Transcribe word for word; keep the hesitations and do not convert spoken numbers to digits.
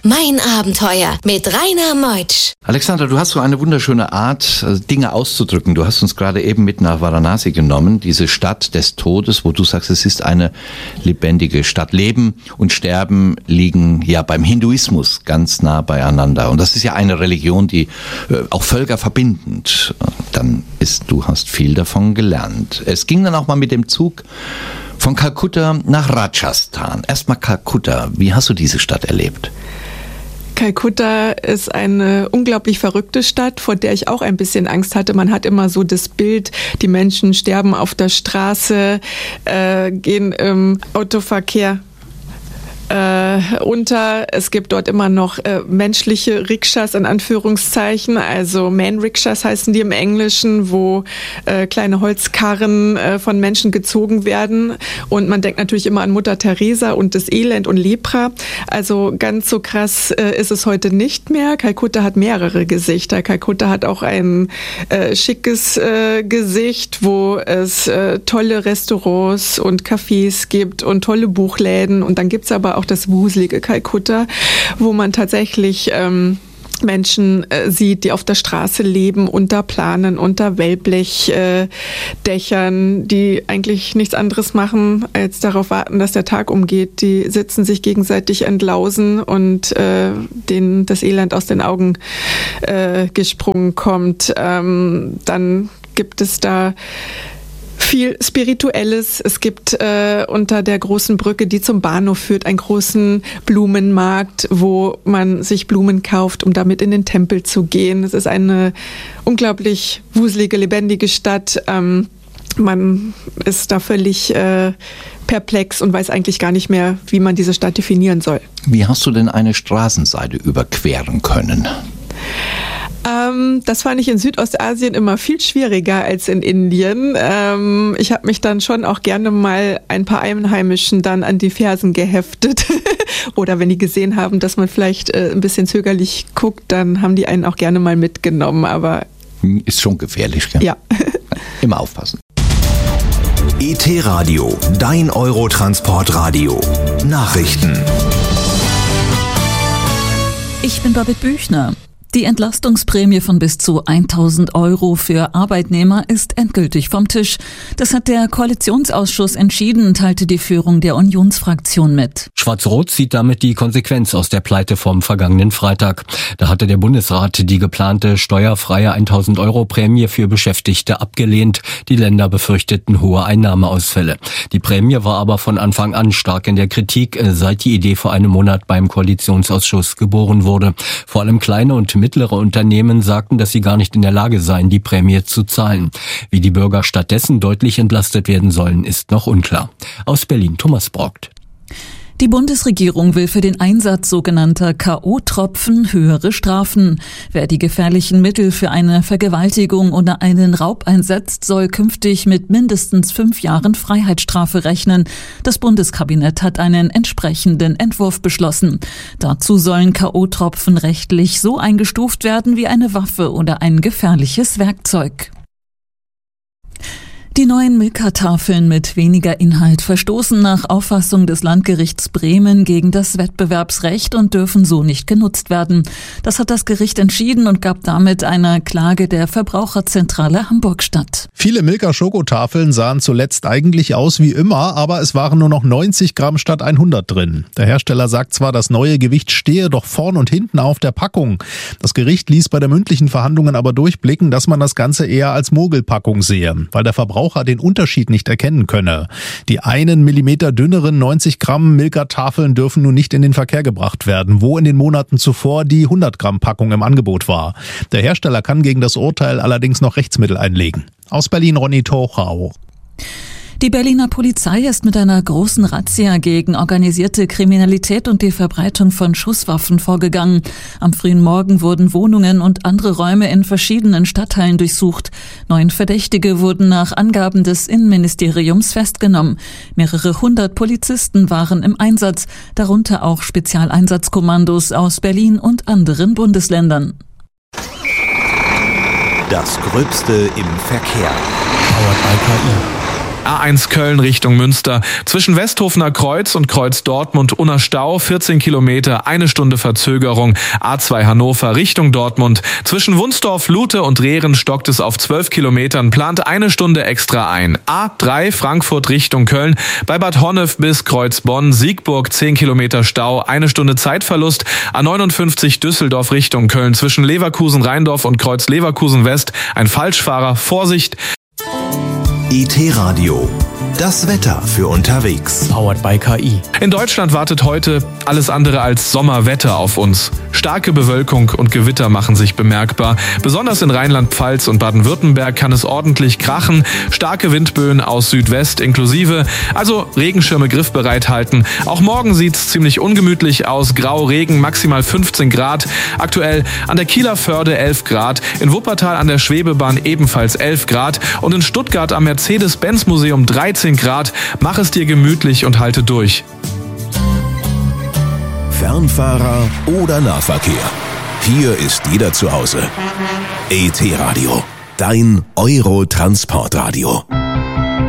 Mein Abenteuer mit Rainer Meutsch. Alexandra, du hast so eine wunderschöne Art, Dinge auszudrücken. Du hast uns gerade eben mit nach Varanasi genommen, diese Stadt des Todes, wo du sagst, es ist eine lebendige Stadt. Leben und Sterben liegen ja beim Hinduismus ganz nah beieinander. Und das ist ja eine Religion, die äh, auch Völker verbindend dann ist. Du hast viel davon gelernt. Es ging dann auch mal mit dem Zug von Kalkutta nach Rajasthan. Erstmal Kalkutta. Wie hast du diese Stadt erlebt? Kalkutta ist eine unglaublich verrückte Stadt, vor der ich auch ein bisschen Angst hatte. Man hat immer so das Bild, die Menschen sterben auf der Straße, äh, gehen im Autoverkehr äh, unter. Es gibt dort immer noch äh, menschliche Rikschas in Anführungszeichen, also Man-Rikschas heißen die im Englischen, wo äh, kleine Holzkarren äh, von Menschen gezogen werden. Und man denkt natürlich immer an Mutter Teresa und das Elend und Lepra. Also ganz so krass äh, ist es heute nicht mehr. Kalkutta hat mehrere Gesichter. Kalkutta hat auch ein äh, schickes äh, Gesicht, wo es äh, tolle Restaurants und Cafés gibt und tolle Buchläden. Und dann gibt's aber auch das wuselige Kalkutta, wo man tatsächlich ähm, Menschen äh, sieht, die auf der Straße leben, unter Planen, unter Wellblechdächern, äh, die eigentlich nichts anderes machen, als darauf warten, dass der Tag umgeht. Die sitzen sich gegenseitig entlausen und äh, denen das Elend aus den Augen äh, gesprungen kommt. Ähm, dann gibt es da viel Spirituelles. Es gibt äh, unter der großen Brücke, die zum Bahnhof führt, einen großen Blumenmarkt, wo man sich Blumen kauft, um damit in den Tempel zu gehen. Es ist eine unglaublich wuselige, lebendige Stadt. Ähm, man ist da völlig äh, perplex und weiß eigentlich gar nicht mehr, wie man diese Stadt definieren soll. Wie hast du denn eine Straßenseite überqueren können? Ähm, das fand ich in Südostasien immer viel schwieriger als in Indien. Ähm, ich habe mich dann schon auch gerne mal ein paar Einheimischen dann an die Fersen geheftet. Oder wenn die gesehen haben, dass man vielleicht äh, ein bisschen zögerlich guckt, dann haben die einen auch gerne mal mitgenommen. Aber ist schon gefährlich, gell? Ja. Immer aufpassen. E T-Radio, dein Eurotransportradio. Nachrichten. Ich bin Babette Büchner. Die Entlastungsprämie von bis zu tausend Euro für Arbeitnehmer ist endgültig vom Tisch. Das hat der Koalitionsausschuss entschieden, teilte die Führung der Unionsfraktion mit. Schwarz-Rot zieht damit die Konsequenz aus der Pleite vom vergangenen Freitag. Da hatte der Bundesrat die geplante steuerfreie tausend Euro Prämie für Beschäftigte abgelehnt. Die Länder befürchteten hohe Einnahmeausfälle. Die Prämie war aber von Anfang an stark in der Kritik, seit die Idee vor einem Monat beim Koalitionsausschuss geboren wurde. Vor allem kleine und mittlere Unternehmen sagten, dass sie gar nicht in der Lage seien, die Prämie zu zahlen. Wie die Bürger stattdessen deutlich entlastet werden sollen, ist noch unklar. Aus Berlin, Thomas Brockt. Die Bundesregierung will für den Einsatz sogenannter K O-Tropfen höhere Strafen. Wer die gefährlichen Mittel für eine Vergewaltigung oder einen Raub einsetzt, soll künftig mit mindestens fünf Jahren Freiheitsstrafe rechnen. Das Bundeskabinett hat einen entsprechenden Entwurf beschlossen. Dazu sollen K O-Tropfen rechtlich so eingestuft werden wie eine Waffe oder ein gefährliches Werkzeug. Die neuen Milka-Tafeln mit weniger Inhalt verstoßen nach Auffassung des Landgerichts Bremen gegen das Wettbewerbsrecht und dürfen so nicht genutzt werden. Das hat das Gericht entschieden und gab damit einer Klage der Verbraucherzentrale Hamburg statt. Viele Milka-Schokotafeln sahen zuletzt eigentlich aus wie immer, aber es waren nur noch neunzig Gramm statt hundert drin. Der Hersteller sagt zwar, das neue Gewicht stehe doch vorn und hinten auf der Packung. Das Gericht ließ bei der mündlichen Verhandlungen aber durchblicken, dass man das Ganze eher als Mogelpackung sehe, weil der Verbraucher den Unterschied nicht erkennen könne. Die einen Millimeter dünneren neunzig Gramm Milka-Tafeln dürfen nun nicht in den Verkehr gebracht werden, wo in den Monaten zuvor die hundert Gramm Packung im Angebot war. Der Hersteller kann gegen das Urteil allerdings noch Rechtsmittel einlegen. Aus Berlin, Ronny Tochau. Die Berliner Polizei ist mit einer großen Razzia gegen organisierte Kriminalität und die Verbreitung von Schusswaffen vorgegangen. Am frühen Morgen wurden Wohnungen und andere Räume in verschiedenen Stadtteilen durchsucht. Neun Verdächtige wurden nach Angaben des Innenministeriums festgenommen. Mehrere hundert Polizisten waren im Einsatz, darunter auch Spezialeinsatzkommandos aus Berlin und anderen Bundesländern. Das Gröbste im Verkehr. Powered by K I. A eins Köln Richtung Münster. Zwischen Westhofener Kreuz und Kreuz Dortmund Unna Stau, vierzehn Kilometer, eine Stunde Verzögerung. A zwei Hannover Richtung Dortmund. Zwischen Wunsdorf, Lute und Rehren stockt es auf zwölf Kilometern, plant eine Stunde extra ein. A drei Frankfurt Richtung Köln. Bei Bad Honnef bis Kreuz Bonn, Siegburg zehn Kilometer Stau, eine Stunde Zeitverlust. A neunundfünfzig Düsseldorf Richtung Köln. Zwischen Leverkusen-Rheindorf und Kreuz Leverkusen West ein Falschfahrer. Vorsicht! I T-Radio. Das Wetter für unterwegs. Powered by K I. In Deutschland wartet heute alles andere als Sommerwetter auf uns. Starke Bewölkung und Gewitter machen sich bemerkbar. Besonders in Rheinland-Pfalz und Baden-Württemberg kann es ordentlich krachen. Starke Windböen aus Südwest inklusive. Also Regenschirme griffbereit halten. Auch morgen sieht's ziemlich ungemütlich aus. Grau, Regen, maximal fünfzehn Grad. Aktuell an der Kieler Förde elf Grad. In Wuppertal an der Schwebebahn ebenfalls elf Grad. Und in Stuttgart am Mercedes-Benz-Museum dreizehn Grad. Mach es dir gemütlich und halte durch. Fernfahrer oder Nahverkehr. Hier ist jeder zu Hause. E T-Radio. Dein Euro-Transportradio.